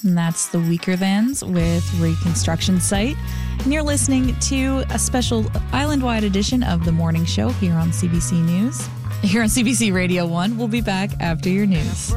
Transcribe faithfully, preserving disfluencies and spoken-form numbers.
And that's The Weaker Thans with Reconstruction Site. And you're listening to a special island-wide edition of The Morning Show here on C B C News. Here on C B C Radio one. We'll be back after your news.